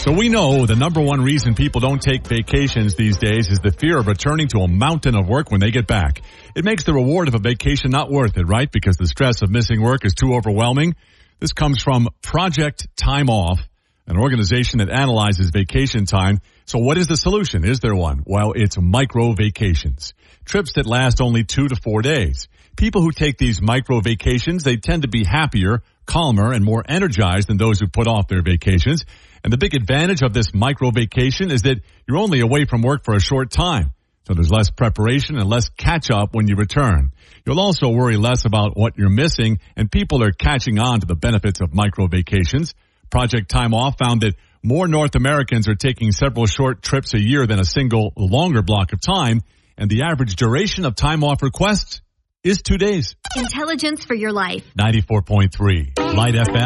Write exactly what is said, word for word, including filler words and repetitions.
So we know the number one reason people don't take vacations these days is the fear of returning to a mountain of work when they get back. It makes the reward of a vacation not worth it, right? Because the stress of missing work is too overwhelming. This comes from Project Time Off, an organization that analyzes vacation time. So what is the solution? Is there one? Well, it's micro vacations. Trips that last only two to four days. People who take these micro vacations, they tend to be happier, calmer, and more energized than those who put off their vacations. And the big advantage of this micro vacation is that you're only away from work for a short time. So there's less preparation and less catch up when you return. You'll also worry less about what you're missing, and people are catching on to the benefits of micro vacations. Project Time Off found that more North Americans are taking several short trips a year than a single longer block of time, and the average duration of time off requests is two days. Intelligence for your life. ninety-four point three Light F M.